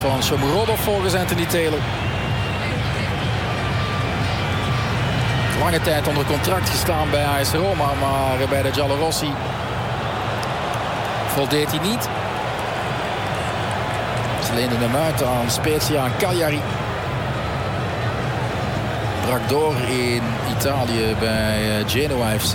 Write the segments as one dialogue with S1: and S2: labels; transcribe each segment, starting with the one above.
S1: van Shomurodov volgens Anthony Taylor. Lange tijd onder contract gestaan bij AS Roma, maar bij de Giallorossi voldeed hij niet. Ze leenden hem uit aan Spezia en Cagliari. Brak door in Italië bij Genoa FC.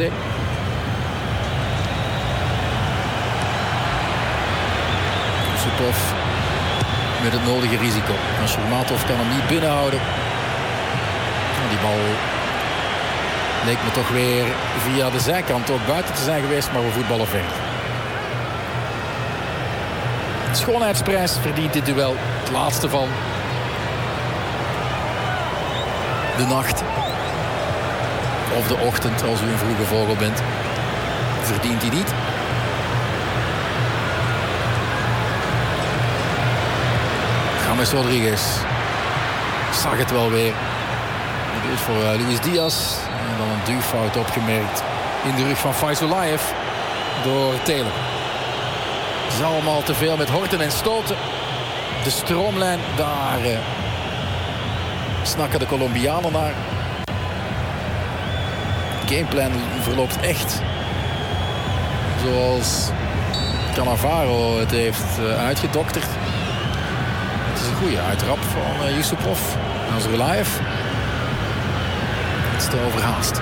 S1: Yusupov met het nodige risico. Shomurodov kan hem niet binnenhouden. Die bal leek me toch weer via de zijkant ook buiten te zijn geweest, maar we voetballen verder. Schoonheidsprijs verdient dit duel. Het laatste van de nacht. Of de ochtend als u een vroege vogel bent. Verdient hij niet. James Rodriguez zag het wel weer. Dit is voor Luis Diaz. En dan een duwfout opgemerkt in de rug van Faizulayev door Taylor. Het is allemaal te veel met horten en stoten. De stroomlijn, daar snakken de Colombianen naar. Het gameplan verloopt echt zoals Cannavaro het heeft uitgedokterd. Het is een goede uittrap van Yusupov. Nazarulayev. Het is te overhaast.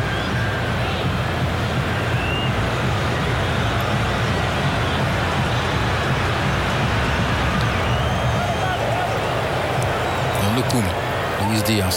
S1: Lukumi, Luis Diaz.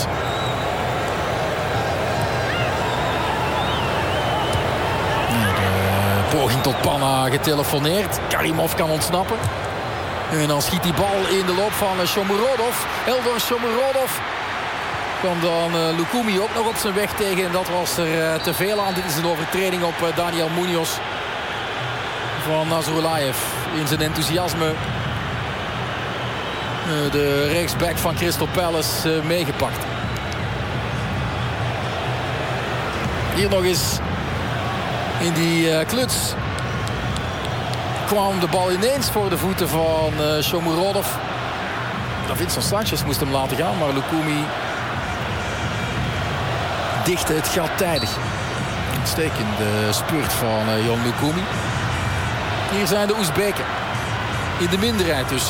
S1: De poging tot panna getelefoneerd. Karimov kan ontsnappen. En dan schiet die bal in de loop van Shomurodov. Eldor Shomurodov kwam dan Lukumi ook nog op zijn weg tegen. En dat was er te veel aan. Dit is een overtreding op Daniel Munoz van Nazarulayev. In zijn enthousiasme de rechtsback van Crystal Palace meegepakt. Hier nog eens in die kluts kwam de bal ineens voor de voeten van Shomurodov. Davinson Sanchez moest hem laten gaan, maar Lukumi dichtte het gat tijdig. Uitstekende spurt van Jon Lukumi. Hier zijn de Oezbeken. In de minderheid dus.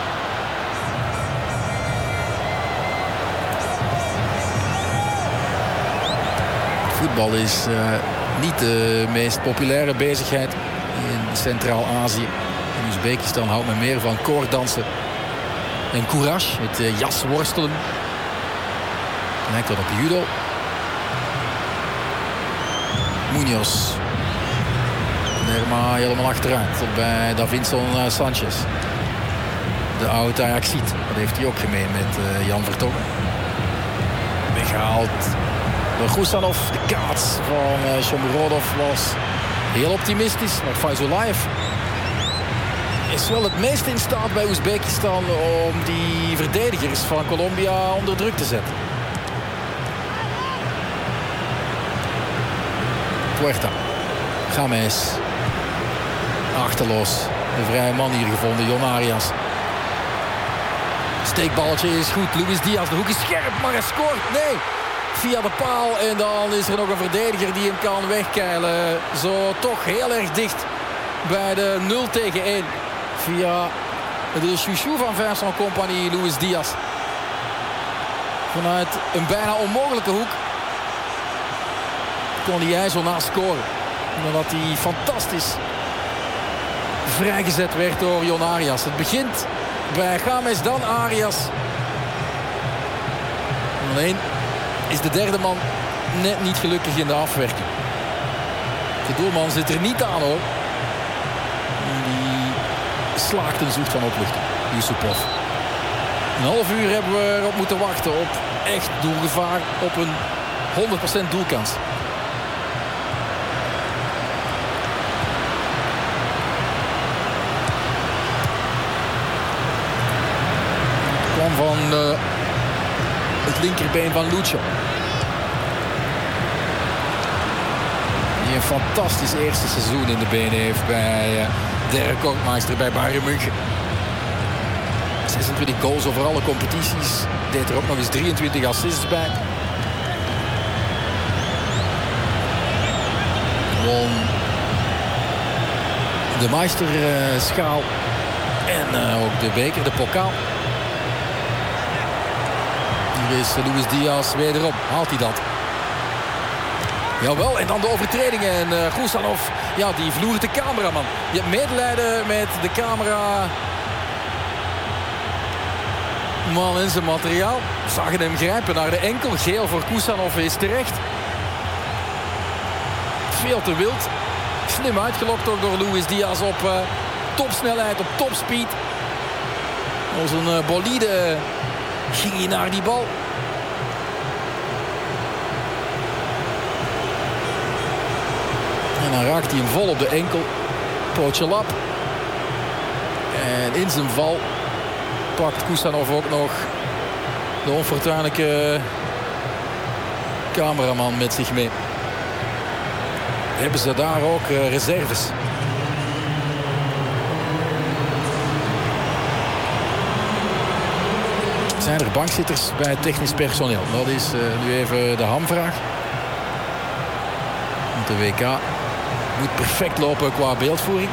S1: Voetbal is niet de meest populaire bezigheid in Centraal-Azië. In Oezbekistan houdt men meer van koorddansen en courage, het jasworstelen. Lijkt dat op judo. Munoz. Lerma helemaal achteruit bij Davinson Sanchez. De oude Ajaxiet. Dat heeft hij ook gemeen met Jan Vertongen. Weggehaald door Gusanov. De kaats van Shomurodov was heel optimistisch. Maar Faizulayev is wel het meest in staat bij Oezbekistan om die verdedigers van Colombia onder druk te zetten. Puerta. James. Achterloos. De vrije man hier gevonden. Jon Arias. Steekballetje is goed. Luis Diaz. De hoek is scherp, maar hij scoort. Nee. Via de paal. En dan is er nog een verdediger die hem kan wegkeilen. Zo toch heel erg dicht bij de 0-1. Via de chouchou van Vincent Kompany, Luis Diaz. Vanuit een bijna onmogelijke hoek kon hij zo naast scoren. Omdat hij fantastisch vrijgezet werd door Jon Arias. Het begint bij James, dan Arias. Alleen is de derde man net niet gelukkig in de afwerking. De doelman zit er niet aan, hoor. Die slaakt een zoet van opluchting. Yusupov. Een half uur hebben we erop moeten wachten op echt doelgevaar. Op een 100% doelkans. Kwam van het linkerbeen van Lucho. Die een fantastisch eerste seizoen in de benen heeft bij Derek Kortmeister bij Bayern München. 26 goals over alle competities. Deed er ook nog eens 23 assists bij. Won de Meisterschaal en ook de beker, de pokaal. Hier is Luis Diaz wederom. Haalt hij dat? Jawel, en dan de overtreding. En Gusanov, ja, die vloert de cameraman. Je hebt medelijden met de camera. Man in zijn materiaal. Zagen hem grijpen naar de enkel. Geel voor Gusanov is terecht. Veel te wild. Slim uitgelokt ook door Luis Diaz op topsnelheid, op topspeed. Als een bolide ging hij naar die bal. En dan raakt hij hem vol op de enkel. Pootje lap. En in zijn val pakt Gusanov ook nog de onfortuinlijke cameraman met zich mee. Hebben ze daar ook reserves. Zijn er bankzitters bij het technisch personeel? Dat is nu even de hamvraag. Want de WK moet perfect lopen qua beeldvoering.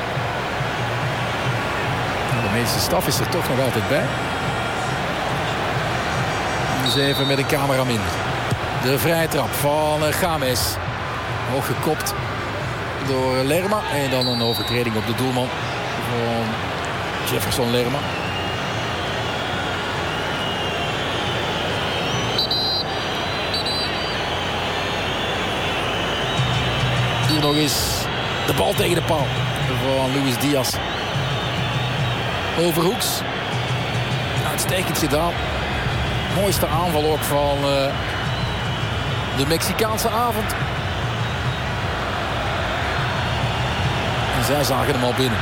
S1: De meeste staf is er toch nog altijd bij. Dus even met een camera minder. De vrije trap van James. Hoog gekopt door Lerma. En dan een overtreding op de doelman van Jefferson Lerma. Hier nog eens de bal tegen de paal van Luis Diaz. Overhoeks. Uitstekend gedaan. Mooiste aanval ook van de Mexicaanse avond. En zij zagen hem al binnen.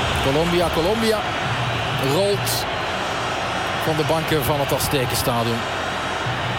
S1: Colombia rolt van de banken van het Aztekenstadion.